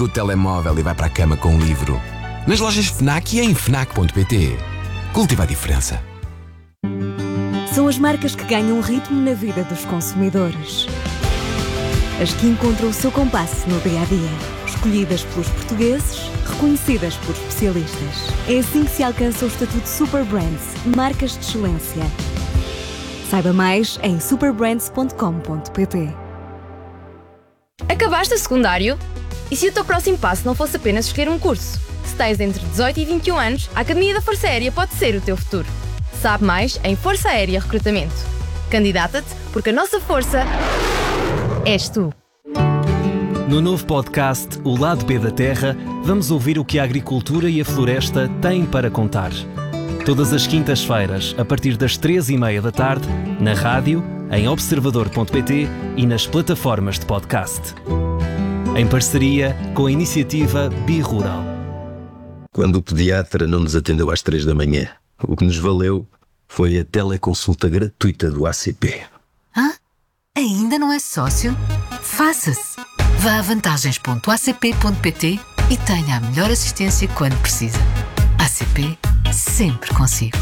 desliga o telemóvel e vai para a cama com um livro. Nas lojas FNAC e em FNAC.pt. Cultiva a diferença. São as marcas que ganham ritmo na vida dos consumidores. As que encontram o seu compasso no dia-a-dia. Escolhidas pelos portugueses, reconhecidas por especialistas. É assim que se alcança o estatuto Super Brands, marcas de excelência. Saiba mais em superbrands.com.pt. Acabaste o secundário? E se o teu próximo passo não fosse apenas escolher um curso? Se tens entre 18 e 21 anos, a Academia da Força Aérea pode ser o teu futuro. Sabe mais em Força Aérea Recrutamento. Candidata-te porque a nossa força és tu. No novo podcast O Lado B da Terra, vamos ouvir o que a agricultura e a floresta têm para contar. Todas as quintas-feiras, a partir das 3h30 da tarde, na rádio, em observador.pt e nas plataformas de podcast. Em parceria com a iniciativa Birural. Quando o pediatra não nos atendeu às 3 da manhã, o que nos valeu foi a teleconsulta gratuita do ACP. Hã? Ainda não é sócio? Faça-se! Vá a vantagens.acp.pt e tenha a melhor assistência quando precisa. ACP, sempre consigo.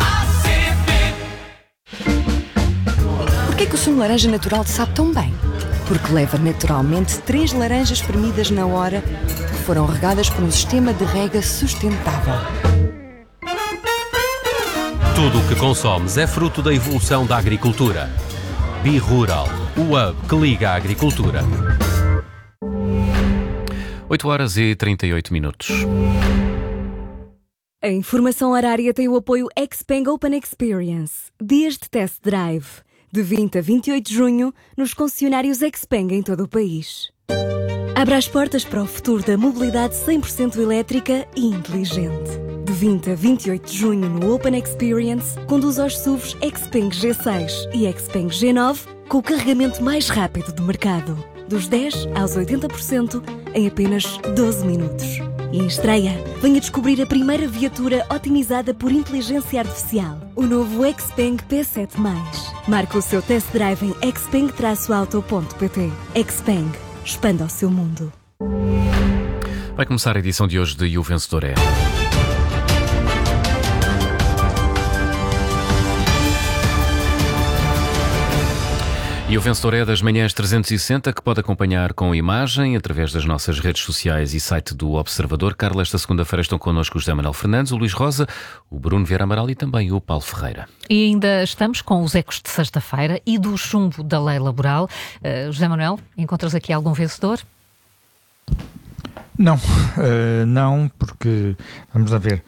Porquê que o sumo de laranja natural te sabe tão bem? Porque leva naturalmente 3 laranjas espremidas na hora que foram regadas por um sistema de rega sustentável. Tudo o que consomes é fruto da evolução da agricultura. Birural, o hub que liga a agricultura. 8h38. A informação horária tem o apoio Xpeng Open Experience. Dias de test drive. De 20 a 28 de junho, nos concessionários Xpeng em todo o país. Abra as portas para o futuro da mobilidade 100% elétrica e inteligente. De 20 a 28 de junho no Open Experience, conduz aos SUVs Xpeng G6 e Xpeng G9 com o carregamento mais rápido do mercado. Dos 10% aos 80% em apenas 12 minutos. E em estreia, venha descobrir a primeira viatura otimizada por inteligência artificial. O novo Xpeng P7+. Marque o seu test drive em xpeng-auto.pt. Xpeng. Expanda o seu mundo. Vai começar a edição de hoje de E o Vencedor é. E o vencedor é das Manhãs 360, que pode acompanhar com imagem através das nossas redes sociais e site do Observador. Carla, esta segunda-feira estão connosco o José Manuel Fernandes, o Luís Rosa, o Bruno Vieira Amaral e também o Paulo Ferreira. E ainda estamos com os ecos de sexta-feira e do chumbo da lei laboral. José Manuel, encontras aqui algum vencedor? Não, não, porque, vamos lá ver,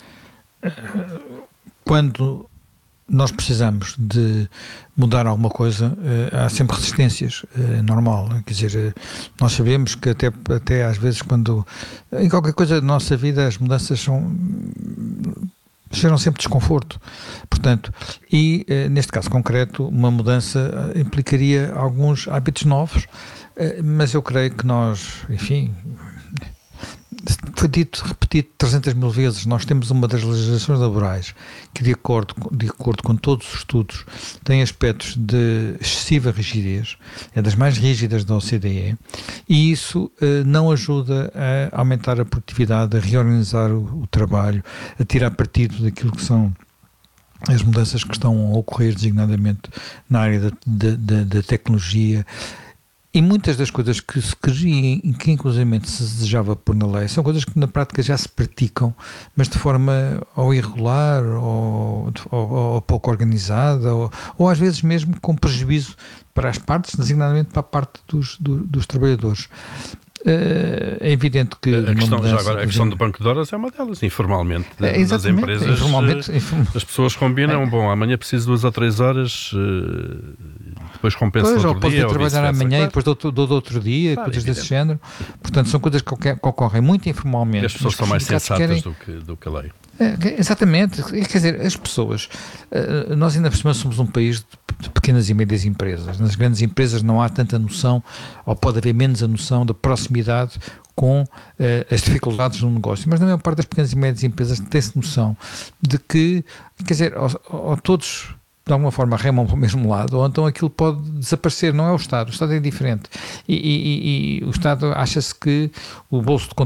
quando nós precisamos de mudar alguma coisa, há sempre resistências, é normal, quer dizer, nós sabemos que até às vezes quando, em qualquer coisa da nossa vida, as mudanças geram sempre desconforto, portanto, e neste caso concreto, uma mudança implicaria alguns hábitos novos, mas eu creio que nós, enfim, foi dito, repetido 300 mil vezes, nós temos uma das legislações laborais que, de acordo com todos os estudos, tem aspectos de excessiva rigidez, é das mais rígidas da OCDE, e isso não ajuda a aumentar a produtividade, a reorganizar o trabalho, a tirar partido daquilo que são as mudanças que estão a ocorrer designadamente na área da tecnologia. E muitas das coisas que se queriam, que inclusivamente se desejava pôr na lei, são coisas que na prática já se praticam, mas de forma ou irregular, ou pouco organizada, ou às vezes mesmo com prejuízo para as partes, designadamente para a parte dos trabalhadores. É evidente que a questão do banco de horas é uma delas, informalmente. Nas empresas, as pessoas combinam, bom, amanhã preciso 2 ou 3 horas, depois compensa outro dia. Ou pode trabalhar amanhã e depois do outro dia, coisas desse género. Portanto, são coisas que ocorrem muito informalmente. E as pessoas são mais sensatas do que a lei. Exatamente, quer dizer, as pessoas, nós ainda por cima somos um país de pequenas e médias empresas. Nas grandes empresas não há tanta noção, ou pode haver menos a noção da proximidade com as dificuldades no negócio, mas na maior parte das pequenas e médias empresas tem-se noção de que, quer dizer, ou todos de alguma forma remam para o mesmo lado, ou então aquilo pode desaparecer, não é o Estado é diferente, e o Estado acha-se que o bolso de